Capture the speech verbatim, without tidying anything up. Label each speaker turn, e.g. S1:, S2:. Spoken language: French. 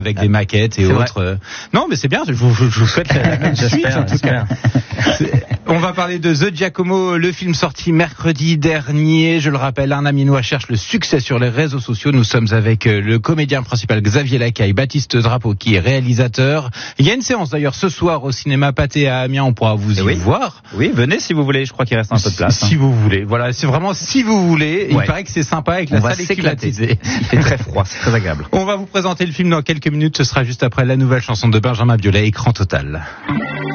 S1: avec des maquettes et
S2: c'est
S1: autres. Vrai. Non, mais c'est bien. Je vous, je vous souhaite la même suite en tout cas. On va parler de The Giacomo, le film sorti mercredi dernier. Je le rappelle, Un Aminois cherche le succès sur les réseaux sociaux. Nous sommes avec le comédien principal Xavier Lacaille, Baptiste Drapeau qui est réalisateur. Il y a une séance d'ailleurs ce soir au cinéma Pathé à Amiens. On pourra vous y
S2: oui.
S1: voir.
S2: Oui, venez si vous voulez. Je crois qu'il reste un peu de place.
S1: Si, hein. si vous voulez. Voilà, c'est vraiment si vous voulez. Ouais. Il paraît que c'est sympa avec la
S2: On
S1: salle
S2: va s'éclater.
S1: climatisée.
S2: Il fait très froid, c'est très agréable.
S1: On va vous présenter le film dans quelques minutes. Ce sera juste après la nouvelle chanson de Benjamin Biolay, Écran total.